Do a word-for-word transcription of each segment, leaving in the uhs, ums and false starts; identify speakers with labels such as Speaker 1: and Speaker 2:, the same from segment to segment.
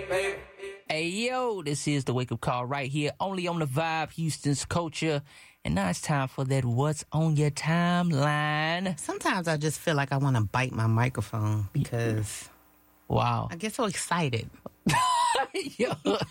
Speaker 1: baby. Hey, yo, this is the Wake Up Call right here, only on the Vibe, Houston's Culture. And now it's time for that What's on Your Timeline.
Speaker 2: Sometimes I just feel like I want to bite my microphone because...
Speaker 1: Wow.
Speaker 2: I get so excited.
Speaker 1: Yo.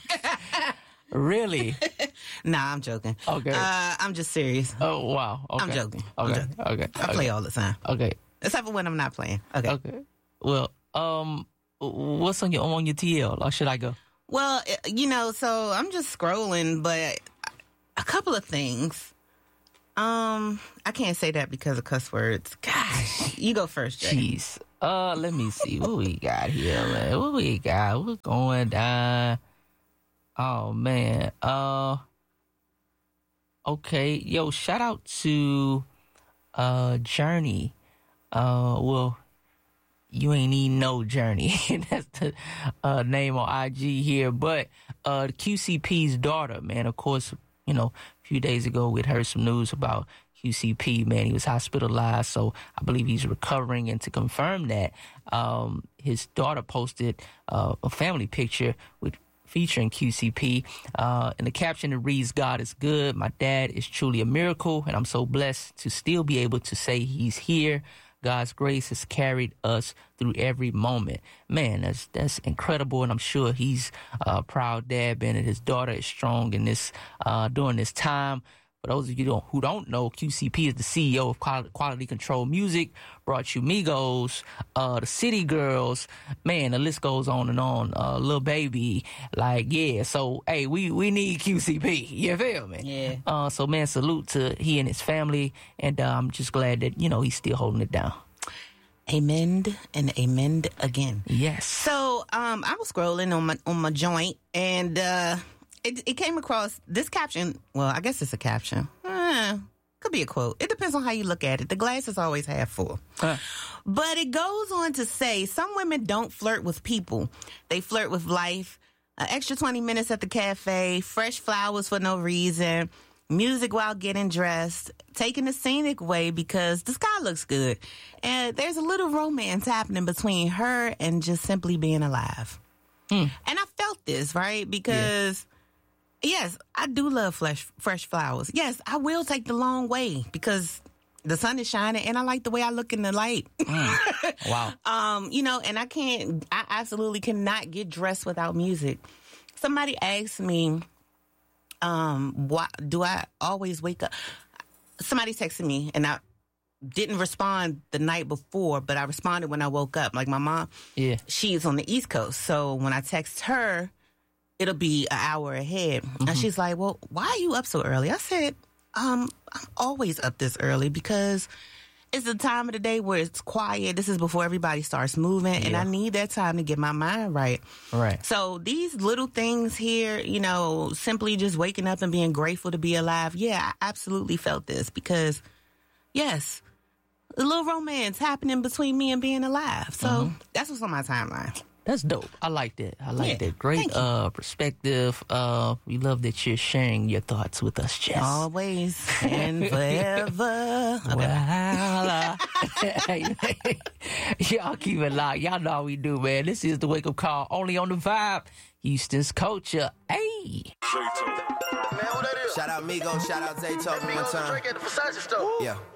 Speaker 1: Really?
Speaker 2: Nah, I'm joking.
Speaker 1: Okay.
Speaker 2: Uh, I'm just serious.
Speaker 1: Oh, wow. Okay.
Speaker 2: I'm joking.
Speaker 1: Okay.
Speaker 2: I'm joking.
Speaker 1: Okay.
Speaker 2: I play all the time.
Speaker 1: Okay.
Speaker 2: Except for when I'm not playing. Okay.
Speaker 1: Okay. Well, um, what's on your on your T L, or should I go?
Speaker 2: Well, you know, so I'm just scrolling, but a couple of things. Um, I can't say that because of cuss words. Gosh, you go first, Jay.
Speaker 1: Jeez. Uh, let me see what we got here, man. What we got? What's going down? Oh man. Uh. Okay, yo, shout out to uh Journey. Uh, well, you ain't need no Journey. That's the uh, name on I G here. But uh, Q C P's daughter, man, of course, you know, a few days ago we'd heard some news about Q C P, man. He was hospitalized, so I believe he's recovering. And to confirm that, um, his daughter posted uh, a family picture with featuring Q C P. Uh, and the caption that reads, "God is good. My dad is truly a miracle, and I'm so blessed to still be able to say he's here. God's grace has carried us through every moment." Man, that's that's incredible, and I'm sure he's a proud dad, being that his daughter is strong in this uh, during this time. For those of you don't, who don't know, Q C P is the C E O of Quality, Quality Control Music, brought you Migos, uh, the City Girls, man, the list goes on and on, uh, Lil Baby, like, yeah, so, hey, we, we need Q C P, you feel me?
Speaker 2: Yeah.
Speaker 1: Uh, so, man, salute to he and his family, and uh, I'm just glad that, you know, he's still holding it down.
Speaker 2: Amen and amen again.
Speaker 1: Yes.
Speaker 2: So, um, I was scrolling on my, on my joint, and, uh, It, it came across this caption. Well, I guess it's a caption. Uh, could be a quote. It depends on how you look at it. The glass is always half full. Uh. But it goes on to say some women don't flirt with people. They flirt with life. An extra twenty minutes at the cafe, fresh flowers for no reason, music while getting dressed, taking the scenic way because the sky looks good. And there's a little romance happening between her and just simply being alive. Mm. And I felt this, right? Because... Yeah. Yes, I do love fresh, fresh flowers. Yes, I will take the long way because the sun is shining and I like the way I look in the light.
Speaker 1: Mm. Wow.
Speaker 2: um, you know, and I can't, I absolutely cannot get dressed without music. Somebody asked me, um, why do I always wake up? Somebody texted me and I didn't respond the night before, but I responded when I woke up. Like my mom,
Speaker 1: yeah,
Speaker 2: she's on the East Coast. So when I text her, it'll be an hour ahead. Mm-hmm. And she's like, well, why are you up so early? I said, um, I'm always up this early because it's the time of the day where it's quiet. This is before everybody starts moving. Yeah. And I need that time to get my mind right.
Speaker 1: Right.
Speaker 2: So these little things here, you know, simply just waking up and being grateful to be alive. Yeah, I absolutely felt this because, yes, a little romance happening between me and being alive. So mm-hmm. that's what's on my timeline.
Speaker 1: That's dope. I like that. I like
Speaker 2: yeah,
Speaker 1: that. Great uh, perspective. Uh, we love that you're sharing your thoughts with us, Jess.
Speaker 2: Always and forever.
Speaker 1: Okay. Well, uh, y'all keep it locked. Y'all know how we do, man. This is the Wake Up Call, only on the Vibe, Houston's Culture. Hey.
Speaker 3: Shout out Migos, shout out Zaytoven one time.
Speaker 4: Drink at the Versace store.
Speaker 3: Yeah.